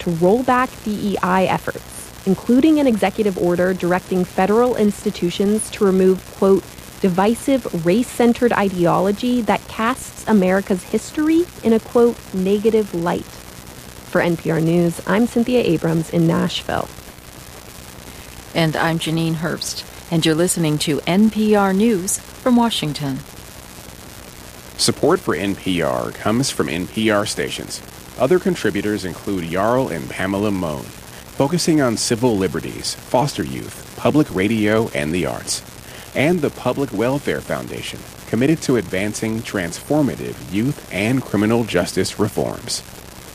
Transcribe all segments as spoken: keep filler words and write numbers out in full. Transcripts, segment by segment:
to roll back D E I efforts, including an executive order directing federal institutions to remove, quote, divisive race-centered ideology that casts America's history in a, quote, negative light. For N P R News, I'm Cynthia Abrams in Nashville. And I'm Janine Herbst, and you're listening to N P R News from Washington. Support for N P R comes from N P R stations. Other contributors include Jarl and Pamela Mohn, focusing on civil liberties, foster youth, public radio, and the arts. And the Public Welfare Foundation, committed to advancing transformative youth and criminal justice reforms.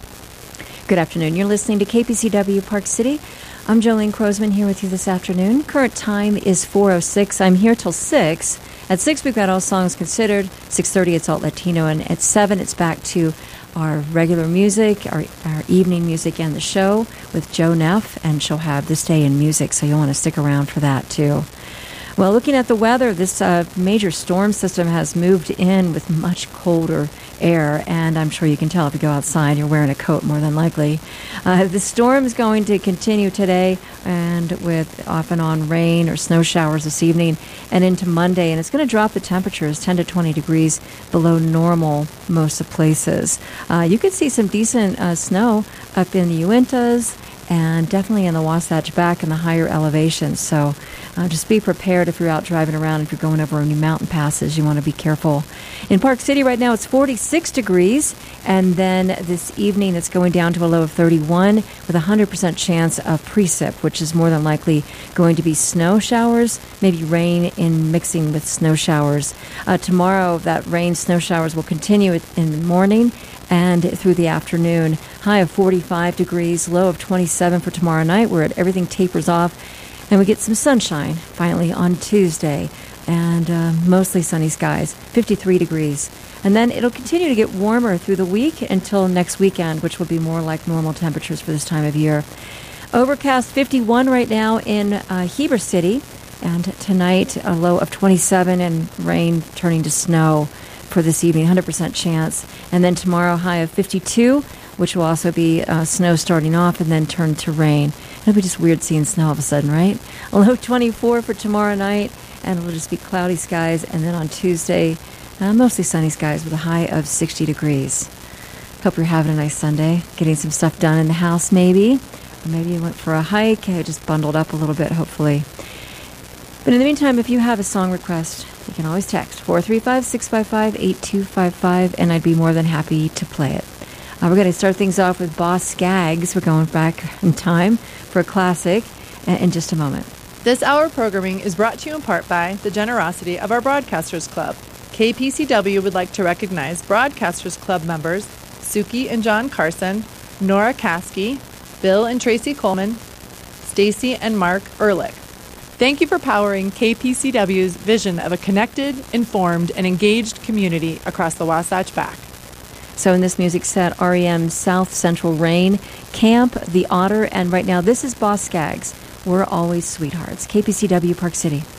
Good afternoon. You're listening to K P C W Park City. I'm Jolene Crosman here with you this afternoon. Current time is four oh six. I'm here till six. At six, we've got All Songs Considered. six thirty, it's Alt Latino. And at seven, it's back to our regular music, our, our evening music and the show with Joe Neff. And she'll have This Day in Music, so you'll want to stick around for that, too. Well, looking at the weather, this uh, major storm system has moved in with much colder air, and I'm sure you can tell if you go outside, you're wearing a coat more than likely. Uh, the storm is going to continue today, and with off and on rain or snow showers this evening and into Monday, and it's going to drop the temperatures ten to twenty degrees below normal most of places. Uh, you could see some decent uh, snow up in the Uintas and definitely in the Wasatch Back in the higher elevations. So uh, just be prepared if you're out driving around. If you're going over any mountain passes, you want to be careful. In Park City right now, it's forty-six degrees. And then this evening, it's going down to a low of thirty-one with a one hundred percent chance of precip, which is more than likely going to be snow showers, maybe rain in mixing with snow showers. Uh, tomorrow, that rain, snow showers will continue in the morning and through the afternoon. High of forty-five degrees, low of twenty-seven for tomorrow night, where everything tapers off, and we get some sunshine finally on Tuesday, and uh, mostly sunny skies, fifty-three degrees. And then it'll continue to get warmer through the week until next weekend, which will be more like normal temperatures for this time of year. Overcast fifty-one right now in uh, Heber City, and tonight a low of twenty-seven and rain turning to snow for this evening, one hundred percent chance. And then tomorrow, high of fifty-two, which will also be uh, snow starting off and then turn to rain. It'll be just weird seeing snow all of a sudden, right? A low of twenty-four for tomorrow night, and it'll just be cloudy skies. And then on Tuesday, uh, mostly sunny skies with a high of sixty degrees. Hope you're having a nice Sunday, getting some stuff done in the house maybe. Or maybe you went for a hike, I just bundled up a little bit, hopefully. But in the meantime, if you have a song request, you can always text four three five, six five five, eight two five five, and I'd be more than happy to play it. Uh, we're going to start things off with Boz Scaggs. We're going back in time for a classic in, in just a moment. This hour programming is brought to you in part by the generosity of our Broadcasters Club. K P C W would like to recognize Broadcasters Club members Suki and John Carson, Nora Caskey, Bill and Tracy Coleman, Stacy and Mark Ehrlich. Thank you for powering K P C W's vision of a connected, informed, and engaged community across the Wasatch Back. So in this music set, R E M South Central Rain, Camp, The Otter, and right now this is Boz Scaggs. We're always sweethearts. K P C W Park City.